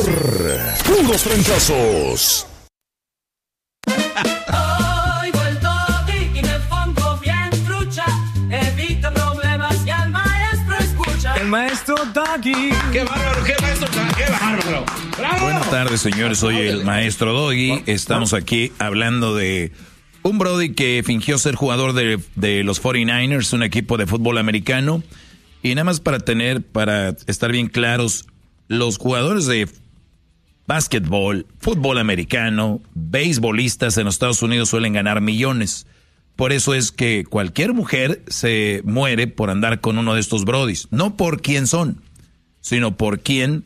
Puros Trancazos. Oigo el toque y me pongo bien trucha. Evito problemas y al maestro escucha. El maestro Doggy. ¡Qué bárbaro, qué maestro! ¡Qué bárbaro! ¡Bravo! Buenas tardes, señores. Soy el maestro Doggy. Estamos aquí hablando de un brody que fingió ser jugador de los 49ers, un equipo de fútbol americano. Y nada más para estar bien claros, los jugadores de básquetbol, fútbol americano, beisbolistas en los Estados Unidos suelen ganar millones. Por eso es que cualquier mujer se muere por andar con uno de estos brodis. No por quién son, sino por quién,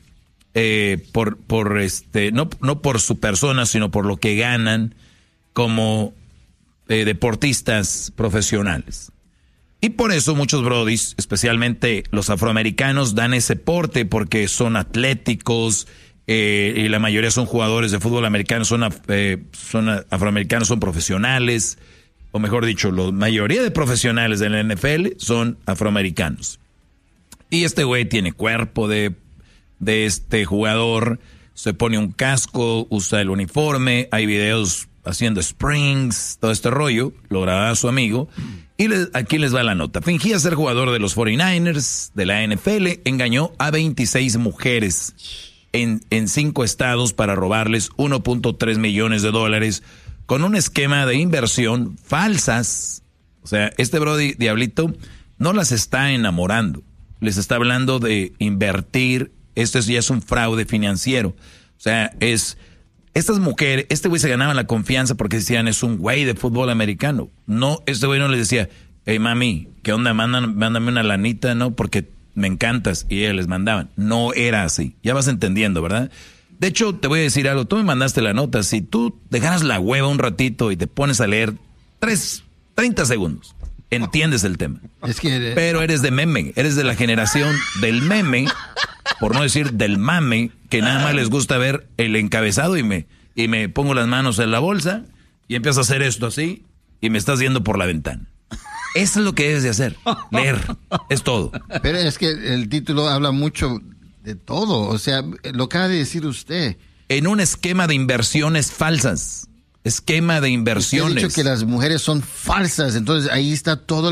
no por su persona, sino por lo que ganan como deportistas profesionales. Y por eso muchos brodis, especialmente los afroamericanos, dan ese porte porque son atléticos, y la mayoría son jugadores de fútbol americano, son afroamericanos, son profesionales, o mejor dicho, la mayoría de profesionales de la NFL son afroamericanos. Y este güey tiene cuerpo de este jugador, se pone un casco, usa el uniforme, hay videos haciendo springs, todo este rollo, lo grababa su amigo. Y aquí les va la nota. Fingía ser jugador de los 49ers, de la NFL, engañó a 26 mujeres en 5 estados para robarles $1.3 millones con un esquema de inversión falsas. O sea, este brody diablito no las está enamorando, les está hablando de invertir. Esto ya es un fraude financiero. O sea, estas mujeres, este güey se ganaba la confianza porque decían, es un güey de fútbol americano. No, este güey no les decía, hey mami, ¿qué onda? Mándame una lanita, ¿no? Porque me encantas. Y ellas les mandaban. No era así. Ya vas entendiendo, ¿verdad? De hecho, te voy a decir algo. Tú me mandaste la nota. Si tú dejaras la hueva un ratito y te pones a leer 30 segundos, entiendes el tema. Pero eres de meme. Eres de la generación del meme, por no decir del mame, que nada más les gusta ver el encabezado y me pongo las manos en la bolsa y empiezo a hacer esto así y me estás viendo por la ventana. Eso es lo que debes de hacer, leer, es todo. Pero es que el título habla mucho de todo, o sea, lo acaba de decir usted. En un esquema de inversiones falsas. Esquema de inversiones. Usted ha dicho que las mujeres son falsas, entonces ahí está todo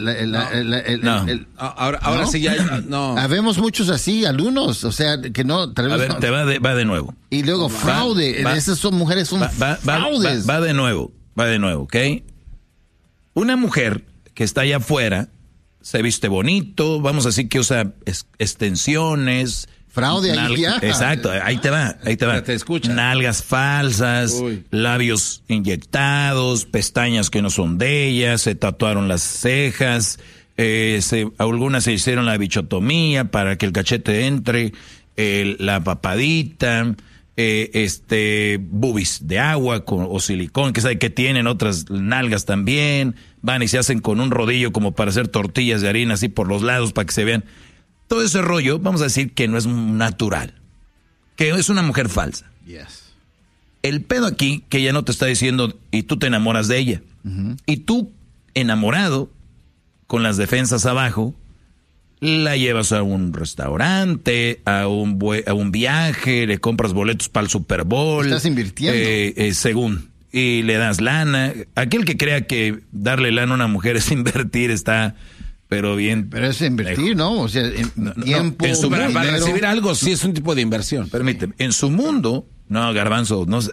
Ahora ¿no? sí ya no. Habemos muchos así, alumnos, o sea, que no. Tal vez a ver, no. te va de nuevo. Y luego fraude, esas son mujeres, son fraudes. Va de nuevo, ¿ok? Una mujer que está allá afuera, se viste bonito, vamos a decir que usa extensiones. Fraude, ahí viaja. Exacto, ahí te va. Te escucha. Nalgas falsas, labios inyectados, pestañas que no son de ellas, se tatuaron las cejas, algunas se hicieron la bichotomía para que el cachete entre, la papadita, boobies de agua o silicón, que sabe que tienen otras nalgas también, van y se hacen con un rodillo como para hacer tortillas de harina así por los lados para que se vean. Todo ese rollo, vamos a decir que no es natural, que es una mujer falsa. Yes. El pedo aquí, que ella no te está diciendo y tú te enamoras de ella. Uh-huh. Y tú, enamorado, con las defensas abajo, la llevas a un restaurante, a un viaje, le compras boletos para el Super Bowl. Estás invirtiendo. Según. Y le das lana. Aquel que crea que darle lana a una mujer es invertir está... Pero bien. Pero es invertir, ¿no? O sea, tiempo, para recibir algo sí es un tipo de inversión. Permíteme. En su mundo, no, Garbanzo, no.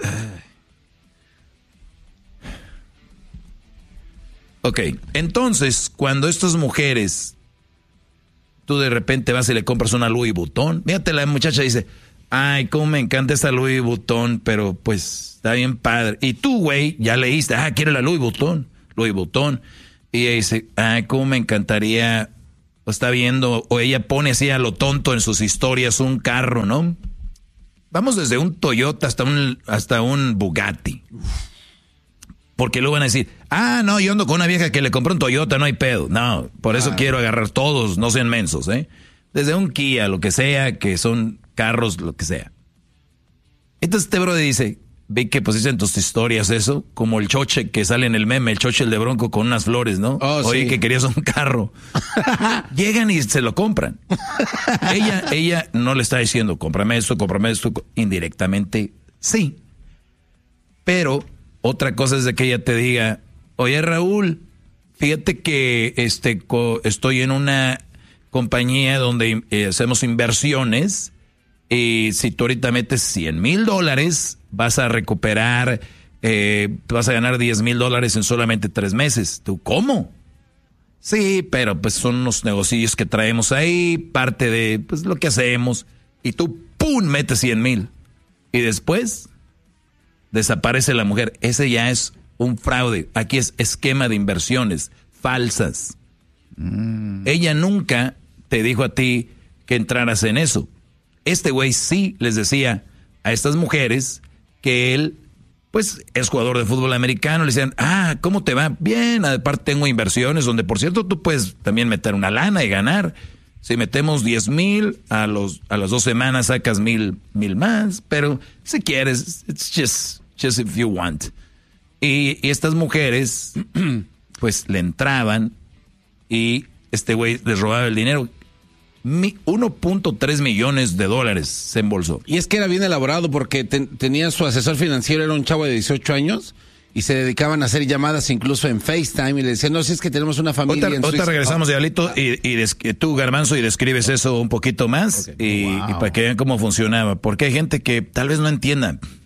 Ok, entonces, cuando estas mujeres, tú de repente vas y le compras una Louis Vuitton, fíjate, la muchacha dice, ay, cómo me encanta esta Louis Vuitton, pero pues está bien padre. Y tú, güey, ya leíste, quiere la Louis Vuitton. Y ella dice, ay, cómo me encantaría, o está viendo, o ella pone así a lo tonto en sus historias un carro, ¿no? Vamos desde un Toyota hasta un Bugatti. Porque luego van a decir, no, yo ando con una vieja que le compró un Toyota, no hay pedo. No, por eso quiero agarrar todos, no sean mensos, ¿eh? Desde un Kia, lo que sea, que son carros, lo que sea. Entonces este brother dice, vi que pusiste en tus historias eso, como el choche que sale en el meme, el choche el de Bronco con unas flores, ¿no? Oye, sí, que querías un carro. Llegan y se lo compran. Ella no le está diciendo, cómprame esto, indirectamente sí. Pero otra cosa es de que ella te diga, oye Raúl, fíjate que estoy en una compañía donde hacemos inversiones y si tú ahorita metes $100,000 vas a recuperar, vas a ganar $10,000 en solamente 3 meses. ¿Tú cómo? Sí, pero pues son unos negocios que traemos ahí, parte de pues lo que hacemos y tú ¡pum! Metes 100,000 y después desaparece la mujer. Ese ya es un fraude. Aquí es esquema de inversiones falsas. Ella nunca te dijo a ti que entraras en eso. Este güey sí les decía a estas mujeres que él, pues, es jugador de fútbol americano. Le decían, ¿cómo te va? Bien, aparte tengo inversiones donde, por cierto, tú puedes también meter una lana y ganar. Si metemos 10,000, a las 2 semanas sacas 1,000 más, pero si quieres, it's just if you want. Y estas mujeres, pues, le entraban y este güey les robaba el dinero. $1.3 millones se embolsó. Y es que era bien elaborado porque tenía su asesor financiero, era un chavo de 18 años y se dedicaban a hacer llamadas incluso en FaceTime y le decían, no, si es que tenemos una familia en Suiza. Regresamos, Diablito, y tú, Garbanzo, y describes eso un poquito más y para que vean cómo funcionaba. Porque hay gente que tal vez no entienda.